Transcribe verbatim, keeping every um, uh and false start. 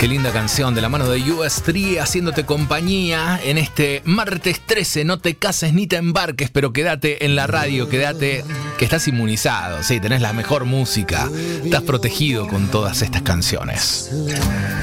Qué linda canción de la mano de U S tres haciéndote compañía en este martes trece. No te cases ni te embarques, pero quédate en la radio, quédate que estás inmunizado. Sí, tenés la mejor música, estás protegido con todas estas canciones.